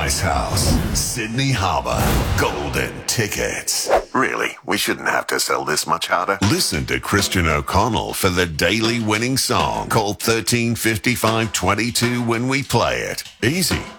Icehouse, Sydney Harbour, golden tickets. Really, we shouldn't have to sell this much harder. Listen to Christian O'Connell for the daily winning song. Call 135522 when we play it. Easy.